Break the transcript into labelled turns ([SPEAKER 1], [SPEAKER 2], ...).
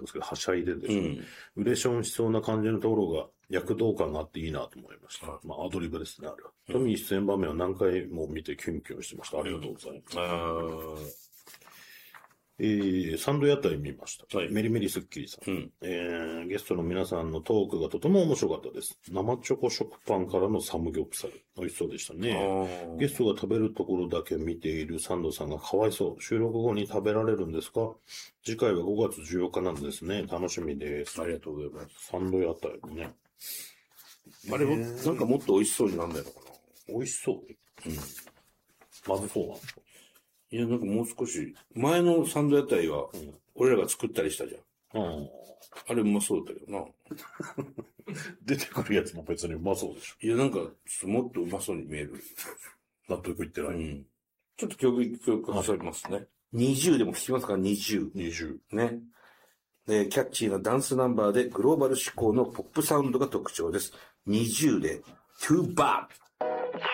[SPEAKER 1] ですけど、はしゃいでですね、ウレションしそうな感じのところが躍動感があっていいなと思いました。まあ、アドリブですね、あれは。トミー出演場面は何回も見てキュンキュンしてました。ありがとうございます。サンド屋台見ました。メリメリスッキリさん。ゲストの皆さんのトークがとても面白かったです。生チョコ食パンからのサムギョプサル。美味しそうでしたね。ゲストが食べるところだけ見ているサンドさんがかわいそう。収録後に食べられるんですか？次回は5月14日なんですね。楽しみです。
[SPEAKER 2] ありがとうございます。
[SPEAKER 1] サンド屋台ね。
[SPEAKER 2] あれも、なんかもっと美味しそうになんだよかな。
[SPEAKER 1] 美味しそう。まずそうなんですか？
[SPEAKER 2] いや、なんかもう少し、前のサンド屋台は、俺らが作ったりしたじゃん。あれうまそうだったけどな。
[SPEAKER 1] 出てくるやつも別にうまそうでしょ。
[SPEAKER 2] いや、なんか、もっとうまそうに見える。
[SPEAKER 1] 納得いってない。
[SPEAKER 2] ちょっと教育挟みますね。20でも聞きますか ?20。
[SPEAKER 1] 20。
[SPEAKER 2] ね。で、キャッチーなダンスナンバーでグローバル志向のポップサウンドが特徴です。20で、トゥーバー